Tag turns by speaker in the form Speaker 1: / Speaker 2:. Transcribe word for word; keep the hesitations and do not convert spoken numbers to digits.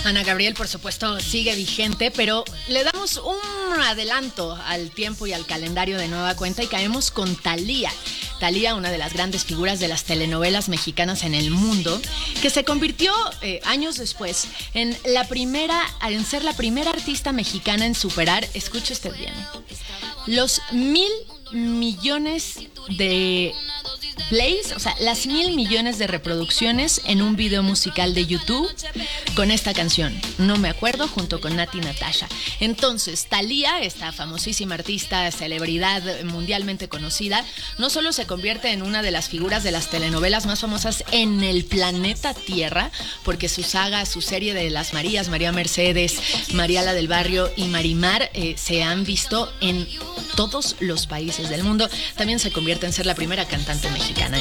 Speaker 1: Ana Gabriel, por supuesto, sigue vigente, pero le damos un adelanto al tiempo y al calendario de nueva cuenta y caemos con Thalía. Thalía, una de las grandes figuras de las telenovelas mexicanas en el mundo, que se convirtió eh, años después en la primera, en ser la primera artista mexicana en superar, escuche usted bien, los mil millones de plays, o sea, las mil millones de reproducciones en un video musical de YouTube con esta canción, No me acuerdo, junto con Nati Natasha. Entonces, Thalía, esta famosísima artista, celebridad mundialmente conocida, no solo se convierte en una de las figuras de las telenovelas más famosas en el planeta Tierra, porque su saga, su serie de las Marías, María Mercedes, María la del Barrio y Marimar, eh, se han visto en todos los países del mundo. También se convierte en ser la primera cantante mexicana